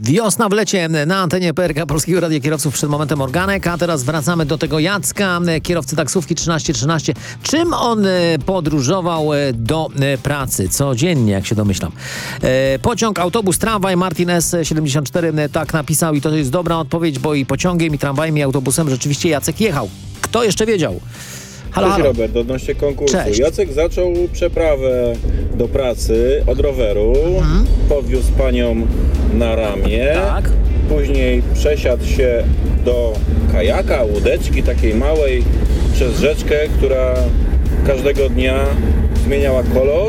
Wiosna w lecie na antenie PRK Polskiego Radia Kierowców, przed momentem organek, a teraz wracamy do tego Jacka, kierowcy taksówki 1313. Czym on podróżował do pracy codziennie, jak się domyślam? Pociąg, autobus, tramwaj, Martin S74 tak napisał i to jest dobra odpowiedź, bo i pociągiem, i tramwajem, i autobusem rzeczywiście Jacek jechał. Kto jeszcze wiedział? Halo, Cześć halo. Robert, odnośnie konkursu. Cześć. Jacek zaczął przeprawę do pracy od roweru, podwiózł panią na ramię, Tak. później przesiadł się do kajaka, łódeczki takiej małej przez rzeczkę, która każdego dnia zmieniała kolor.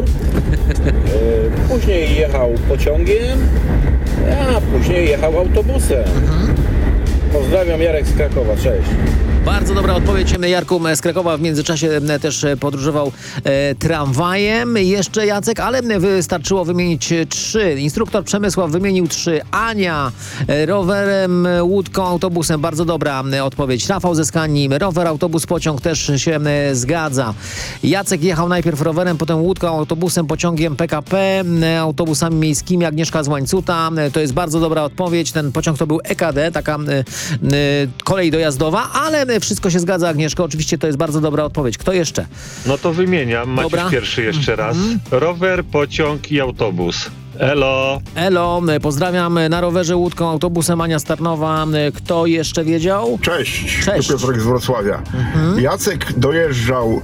Później jechał pociągiem, a później jechał autobusem. Pozdrawiam, Jarek z Krakowa, cześć. Bardzo dobra odpowiedź, Jarku z Krakowa. W międzyczasie też podróżował tramwajem. Jeszcze Jacek, ale wystarczyło wymienić 3. Instruktor Przemysław wymienił 3. Ania rowerem, łódką, autobusem. Bardzo dobra odpowiedź. Rafał ze Skanii, rower, autobus, pociąg też się zgadza. Jacek jechał najpierw rowerem, potem łódką, autobusem, pociągiem PKP, autobusami miejskimi. Agnieszka z Łańcuta. To jest bardzo dobra odpowiedź. Ten pociąg to był EKD, taka kolej dojazdowa, ale wszystko się zgadza, Agnieszko. Oczywiście to jest bardzo dobra odpowiedź. Kto jeszcze? No to wymieniam. Maciek Dobra. pierwszy jeszcze raz. Rower, pociąg i autobus. Elo. Elo, pozdrawiam. Na rowerze, łódką, autobusem, Ania Starnowa. Kto jeszcze wiedział? Cześć, Cześć. tu Piotrek z Wrocławia. Jacek dojeżdżał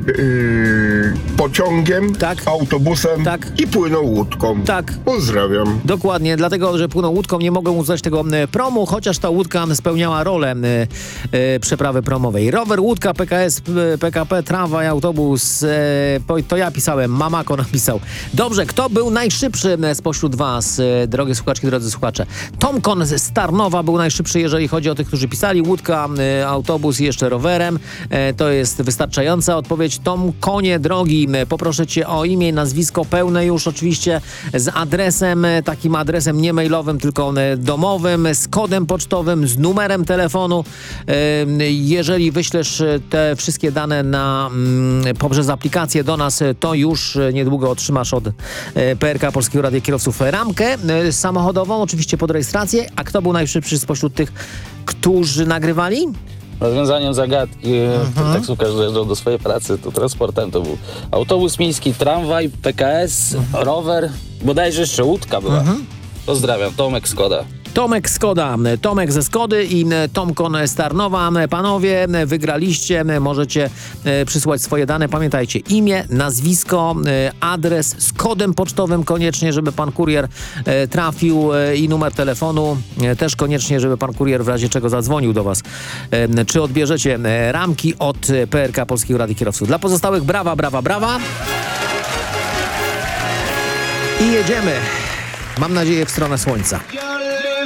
pociągiem, Tak. autobusem Tak. i płynął łódką. Tak. Pozdrawiam. Dokładnie, dlatego, że płynął łódką, nie mogą uznać tego promu, chociaż ta łódka spełniała rolę przeprawy promowej. Rower, łódka, PKS, PKP, tramwaj, autobus, to ja pisałem, Mamako napisał. Dobrze, kto był najszybszy spośród was, drogie słuchaczki, drodzy słuchacze? Tomkon z Tarnowa był najszybszy, jeżeli chodzi o tych, którzy pisali. Łódka, autobus i jeszcze rowerem. To jest wystarczająca odpowiedź. Tomkonie drogi, poproszę cię o imię, nazwisko pełne już oczywiście, z adresem, takim adresem nie mailowym, tylko domowym, z kodem pocztowym, z numerem telefonu. Jeżeli wyślesz te wszystkie dane poprzez aplikację do nas, to już niedługo otrzymasz od PRK Polskiego Radia Kierowców ramkę samochodową, oczywiście pod rejestrację. A kto był najszybszy spośród tych, którzy nagrywali? Rozwiązaniem zagadki taksówkarz dojeżdżał do swojej pracy, to transportem to był autobus miejski, tramwaj, PKS, rower, bodajże jeszcze łódka była. Pozdrawiam, Tomek Skoda. Tomek Skoda, Tomek ze Skody i Tomkon z Tarnowa. Panowie, wygraliście, możecie przysłać swoje dane. Pamiętajcie, imię, nazwisko, adres z kodem pocztowym koniecznie, żeby pan kurier trafił i numer telefonu też koniecznie, żeby pan kurier w razie czego zadzwonił do was. Czy odbierzecie ramki od PRK Polskiego Radia Kierowców. Dla pozostałych brawa, brawa, brawa. I jedziemy. Mam nadzieję w stronę słońca.